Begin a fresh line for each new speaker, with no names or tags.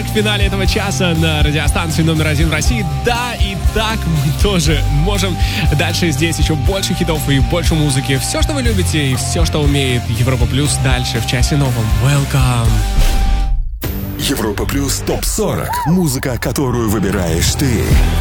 в финале этого часа на радиостанции номер 1 в России. Да, и так мы тоже можем дальше здесь еще больше хитов и больше музыки. Все, что вы любите и все, что умеет Европа Плюс дальше в часе новом. Welcome!
Европа Плюс ТОП-40. Музыка, которую выбираешь ты.